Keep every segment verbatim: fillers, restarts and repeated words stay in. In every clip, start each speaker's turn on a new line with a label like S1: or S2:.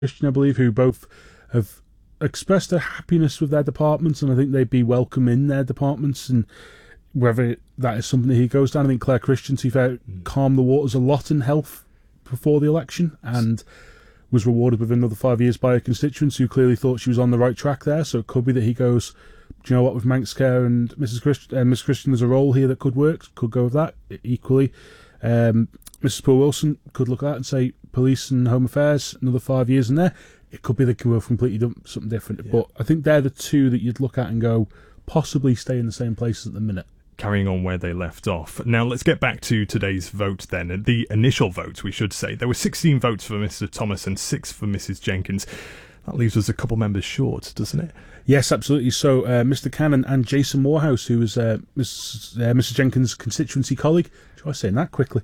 S1: Christian, I believe, who both have expressed their happiness with their departments, and I think they'd be welcome in their departments, and whether that is something that he goes down. I think Claire Christian, to be fair, calmed the waters a lot in health before the election, and was rewarded with another five years by her constituents who clearly thought she was on the right track there. So it could be that he goes, do you know what, with Manx Care and Missus Christian, uh, Miss Christian, there's a role here that could work, could go with that. Equally, um, Missus Poole Wilson could look at that and say, police and home affairs, another five years in there. It could be they can have completely done something different. Yeah. But I think they're the two that you'd look at and go, possibly stay in the same places at the minute.
S2: Carrying on where they left off. Now let's get back to today's vote then. The initial vote, we should say. There were sixteen votes for Mister Thomas and six for Missus Jenkins. That leaves us a couple members short, doesn't it?
S1: Yes, absolutely. So uh, Mister Cannon and Jason Morehouse, who was uh, Missus Uh, Missus Jenkins' constituency colleague, try saying that quickly,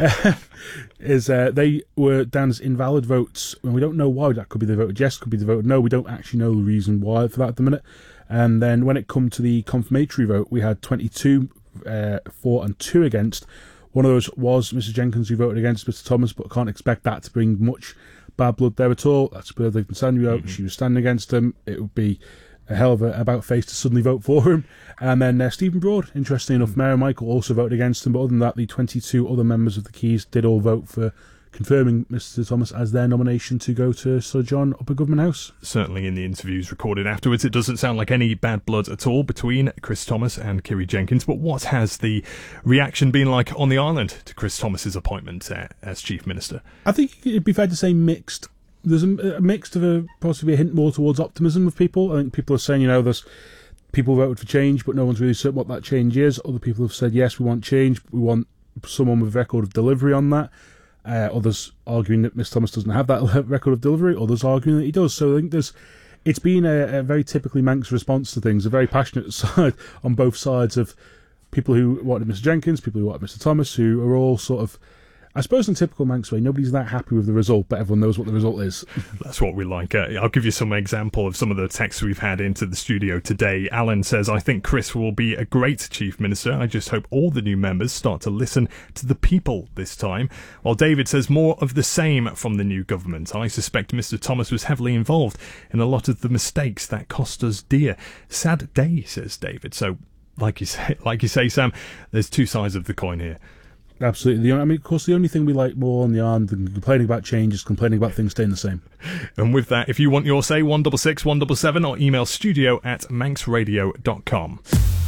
S1: is uh, they were down as invalid votes. And we don't know why. That could be the vote yes, could be the vote no. We don't actually know the reason why for that at the minute. And then when it come to the confirmatory vote, we had twenty-two uh, for and two against. One of those was Missus Jenkins, who voted against Mister Thomas, but I can't expect that to bring much bad blood there at all. That's where they can stand you out. Mm-hmm. She was standing against him. It would be a hell of a about face to suddenly vote for him. And then uh, Stephen Broad, interestingly enough, mm-hmm. Mayor Michael also voted against him. But other than that, the twenty-two other members of the Keys did all vote for confirming Mister Thomas as their nomination to go to Sir John Upper Government House.
S2: Certainly in the interviews recorded afterwards, it doesn't sound like any bad blood at all between Chris Thomas and Kiri Jenkins. But what has the reaction been like on the island to Chris Thomas's appointment uh, as Chief Minister?
S1: I think it'd be fair to say mixed. There's a, a mixed of a possibly a hint more towards optimism with people. I think people are saying, you know, there's people voted for change, but no one's really certain what that change is. Other people have said, yes, we want change, but we want someone with a record of delivery on that. Uh, others arguing that Mister Thomas doesn't have that record of delivery. Others arguing that he does. So I think there's, it's been a, a very typically Manx response to things, a very passionate side on both sides of people who wanted Mister Jenkins, people who wanted Mister Thomas, who are all sort of, I suppose in typical Manx way, nobody's that happy with the result, but everyone knows what the result is.
S2: That's what we like. Uh, I'll give you some example of some of the texts we've had into the studio today. Alan says, I think Chris will be a great Chief Minister. I just hope all the new members start to listen to the people this time. While David says, more of the same from the new government. I suspect Mister Thomas was heavily involved in a lot of the mistakes that cost us dear. Sad day, says David. So, like you say, like you say, Sam, there's two sides of the coin here.
S1: Absolutely. I mean, of course, the only thing we like more on the island than complaining about change is complaining about things staying the same.
S2: And with that, if you want your say, one six six, one seven seven or email studio at manx radio dot com.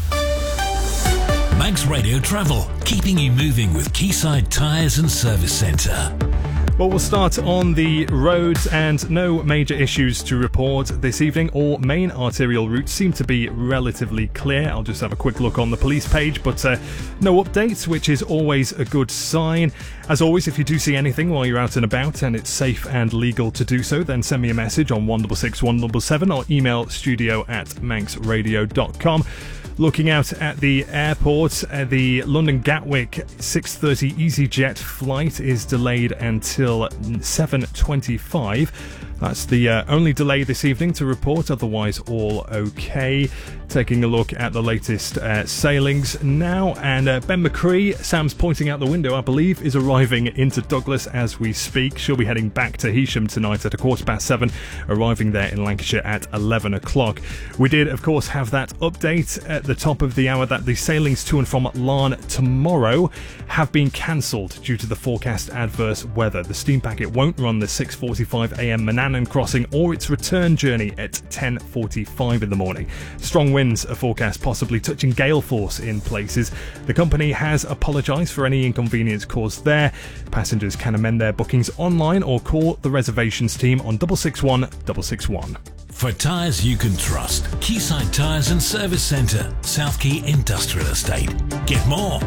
S3: Manx Radio Travel, keeping you moving with Quayside Tyres and Service Centre.
S2: Well, we'll start on the roads, and no major issues to report this evening. All main arterial routes seem to be relatively clear. I'll just have a quick look on the police page, but uh, no updates, which is always a good sign. As always, if you do see anything while you're out and about and it's safe and legal to do so, then send me a message on one six six, one seven seven or email studio at manx radio dot com. Looking out at the airport, uh, the London Gatwick six thirty EasyJet flight is delayed until seven twenty-five. That's the uh, only delay this evening to report, otherwise all okay. Taking a look at the latest uh, sailings now, and uh, Ben McCree, Sam's pointing out the window, I believe, is arriving into Douglas as we speak. She'll be heading back to Heysham tonight at a quarter past seven, arriving there in Lancashire at eleven o'clock. We did, of course, have that update at the top of the hour that the sailings to and from Larne tomorrow have been cancelled due to the forecast adverse weather. The steam packet won't run the six forty-five a m Manannan crossing or its return journey at ten forty-five in the morning. Strong winds are forecast, possibly touching gale force in places. The company has apologised for any inconvenience caused there. Passengers can amend their bookings online or call the reservations team on six six one six six one.
S3: For tyres you can trust, Quayside Tyres and Service Centre, South Quay Industrial Estate. Get more